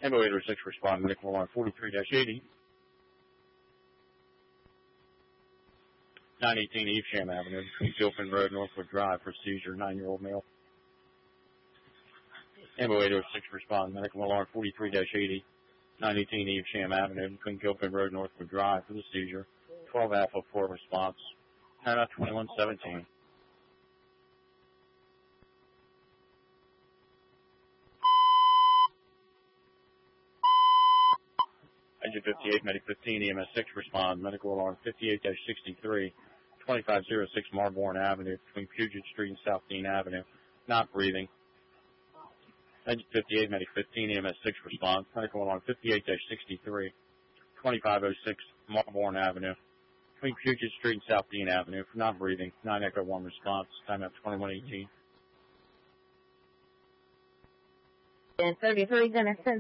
Ambo 806, respond, medical alarm 43-80. 918 Evesham Avenue, between Gilpin Road, Northwood Drive, for seizure, 9-year-old male. Ambo 806, respond, medical alarm 43-80. 918 Evesham Avenue, between Gilpin Road, Northwood Drive, for the seizure, 12 Alpha 4 response, timeout 2117. Engine 58, Medic 15, EMS 6, respond, medical alarm 58-63, 2506 Marborn Avenue, between Puget Street and South Dean Avenue, not breathing. Engine 58, Medic 15, EMS 6, respond, medical alarm 58-63, 2506 Marborn Avenue, between Puget Street and South Dean Avenue, for not breathing, 9 Echo 1 response, timeout 2118. 33 Denison.